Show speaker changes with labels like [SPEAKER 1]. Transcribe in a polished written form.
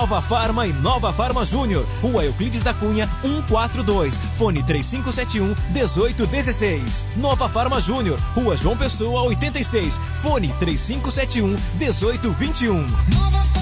[SPEAKER 1] Nova Farma e Nova Farma Júnior, Rua Euclides da Cunha, 142, fone 3571-1816. Nova Farma Júnior, Rua João Pessoa, 86, fone 3571-1821.